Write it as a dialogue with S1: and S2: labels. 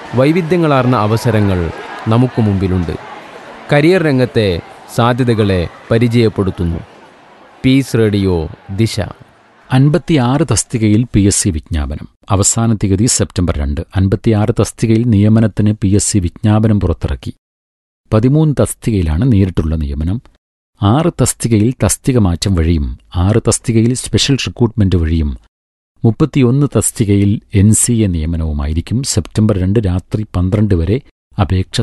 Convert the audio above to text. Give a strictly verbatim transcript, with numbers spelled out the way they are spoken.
S1: വൈവിധ്യങ്ങളാർന്ന അവസരങ്ങൾ നമുക്ക് മുമ്പിലുണ്ട്. കരിയർ രംഗത്തെ സാധ്യതകളെ പരിചയപ്പെടുത്തുന്നു. പീസ് റേഡിയോ ദിശ.
S2: അൻപത്തിയാറ് തസ്തികയിൽ പി എസ് സി വിജ്ഞാപനം. അവസാന തീയതി സെപ്റ്റംബർ രണ്ട്. അൻപത്തിയാറ് തസ്തികയിൽ നിയമനത്തിന് പി എസ് സി വിജ്ഞാപനം പുറത്തിറക്കി. പതിമൂന്ന് തസ്തികയിലാണ് നേരിട്ടുള്ള നിയമനം. ആറ് തസ്തികയിൽ തസ്തിക മാറ്റം വഴിയും ആറ് തസ്തികയിൽ സ്പെഷ്യൽ റിക്രൂട്ട്മെന്റ് വഴിയും മുപ്പത്തിയൊന്ന് തസ്തികയിൽ എൻ സി എ നിയമനവുമായിരിക്കും. സെപ്റ്റംബർ രണ്ട് രാത്രി പന്ത്രണ്ട് വരെ അപേക്ഷ